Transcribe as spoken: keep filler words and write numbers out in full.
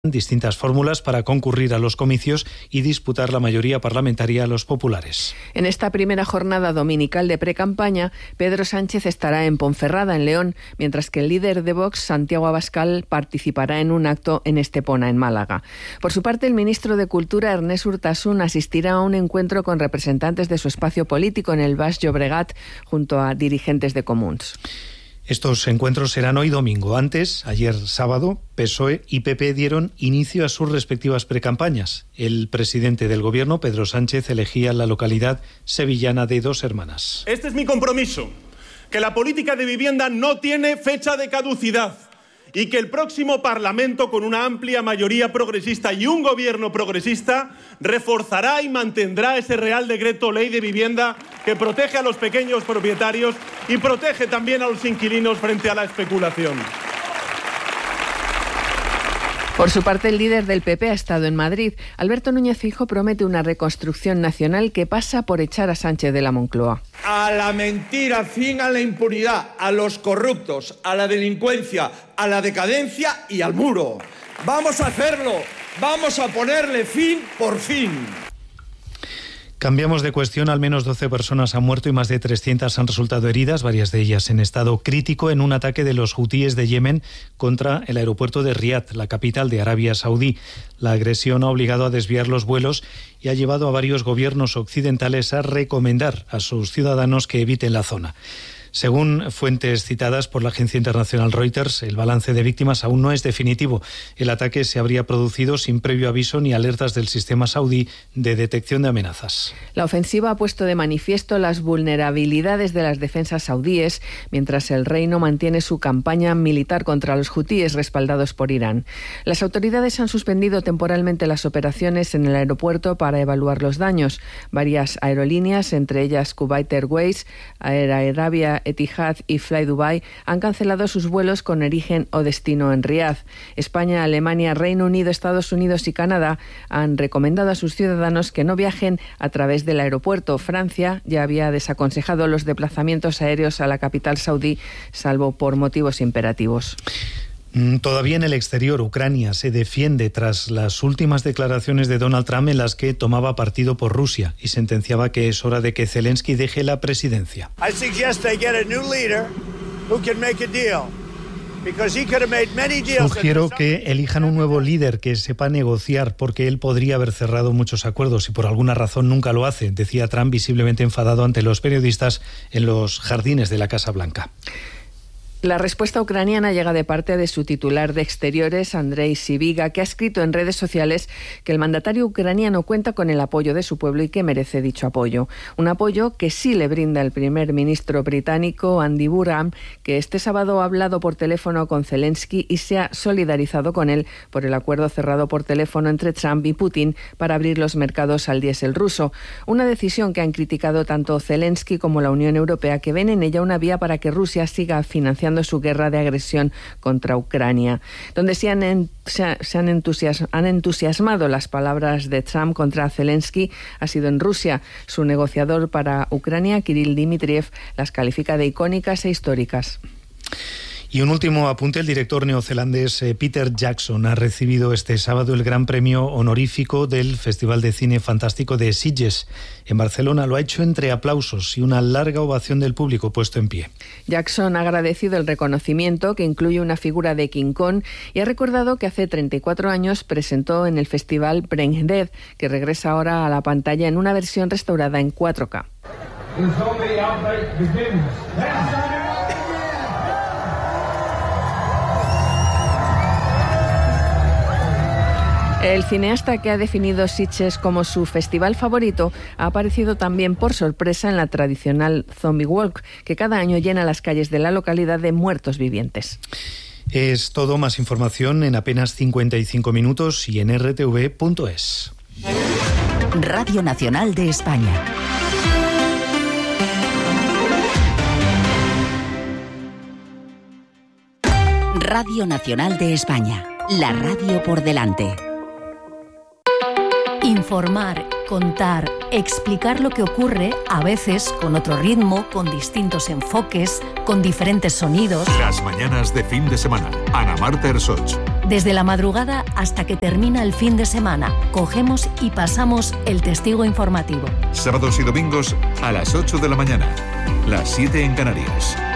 distintas fórmulas para concurrir a los comicios y disputar la mayoría parlamentaria a los populares. En esta primera jornada dominical de precampaña, Pedro Sánchez estará en Ponferrada, en León, mientras que el líder de Vox, Santiago Abascal, participará en un acto en Estepona, en Málaga. Por su parte, el ministro de Cultura, Ernest Urtasun, asistirá a un encuentro con representantes de su espacio político en el Baix Llobregat, junto a dirigentes de Comuns. Estos encuentros serán hoy domingo. Antes, ayer sábado, P S O E y P P dieron inicio a sus respectivas precampañas. El presidente del gobierno, Pedro Sánchez, elegía la localidad sevillana de Dos Hermanas. Este es mi compromiso, que la política de vivienda no tiene fecha de caducidad y que el próximo Parlamento, con una amplia mayoría progresista y un gobierno progresista, reforzará y mantendrá ese Real Decreto Ley de Vivienda que protege a los pequeños propietarios y protege también a los inquilinos frente a la especulación. Por su parte, el líder del P P ha estado en Madrid. Alberto Núñez Feijóo promete una reconstrucción nacional que pasa por echar a Sánchez de la Moncloa. A la mentira, fin a la impunidad, a los corruptos, a la delincuencia, a la decadencia y al muro. Vamos a hacerlo, vamos a ponerle fin por fin. Cambiamos de cuestión. Al menos doce personas han muerto y más de trescientas han resultado heridas, varias de ellas en estado crítico, en un ataque de los hutíes de Yemen contra el aeropuerto de Riad, la capital de Arabia Saudí. La agresión ha obligado a desviar los vuelos y ha llevado a varios gobiernos occidentales a recomendar a sus ciudadanos que eviten la zona. Según fuentes citadas por la agencia internacional Reuters, el balance de víctimas aún no es definitivo. El ataque se habría producido sin previo aviso ni alertas del sistema saudí de detección de amenazas. La ofensiva ha puesto de manifiesto las vulnerabilidades de las defensas saudíes, mientras el reino mantiene su campaña militar contra los hutíes respaldados por Irán. Las autoridades han suspendido temporalmente las operaciones en el aeropuerto para evaluar los daños. Varias aerolíneas, entre ellas Kuwait Airways, Air Arabia, Etihad y Fly Dubai, han cancelado sus vuelos con origen o destino en Riad. España, Alemania, Reino Unido, Estados Unidos y Canadá han recomendado a sus ciudadanos que no viajen a través del aeropuerto. Francia ya había desaconsejado los desplazamientos aéreos a la capital saudí, salvo por motivos imperativos. Todavía en el exterior, Ucrania se defiende tras las últimas declaraciones de Donald Trump en las que tomaba partido por Rusia y sentenciaba que es hora de que Zelensky deje la presidencia. Sugiero que elijan un nuevo líder que sepa negociar, porque él podría haber cerrado muchos acuerdos y por alguna razón nunca lo hace, decía Trump, visiblemente enfadado ante los periodistas en los jardines de la Casa Blanca. La respuesta ucraniana llega de parte de su titular de Exteriores, Andrei Sybiga, que ha escrito en redes sociales que el mandatario ucraniano cuenta con el apoyo de su pueblo y que merece dicho apoyo. Un apoyo que sí le brinda el primer ministro británico, Andy Burnham, que este sábado ha hablado por teléfono con Zelensky y se ha solidarizado con él por el acuerdo cerrado por teléfono entre Trump y Putin para abrir los mercados al diésel ruso. Una decisión que han criticado tanto Zelensky como la Unión Europea, que ven en ella una vía para que Rusia siga financiando su guerra de agresión contra Ucrania. Donde se han, en, se, se han, entusiasm, han entusiasmado las palabras de Trump contra Zelensky ha sido en Rusia. Su negociador para Ucrania, Kirill Dmitriev, las califica de icónicas e históricas. Y un último apunte: el director neozelandés Peter Jackson ha recibido este sábado el gran premio honorífico del Festival de Cine Fantástico de Sitges. En Barcelona lo ha hecho entre aplausos y una larga ovación del público puesto en pie. Jackson ha agradecido el reconocimiento, que incluye una figura de King Kong, y ha recordado que hace treinta y cuatro años presentó en el festival Brain Dead, que regresa ahora a la pantalla en una versión restaurada en cuatro K. El cineasta, que ha definido Sitges como su festival favorito, ha aparecido también por sorpresa en la tradicional Zombie Walk, que cada año llena las calles de la localidad de muertos vivientes. Es todo. Más información en apenas cincuenta y cinco minutos y en r t v punto es. Radio Nacional de España. Radio Nacional de España. La radio por delante. Informar, contar, explicar lo que ocurre, a veces con otro ritmo, con distintos enfoques, con diferentes sonidos. Las mañanas de fin de semana. Ana Marta Ersoch. Desde la madrugada hasta que termina el fin de semana, cogemos y pasamos el testigo informativo. Sábados y domingos a las ocho de la mañana, las siete en Canarias.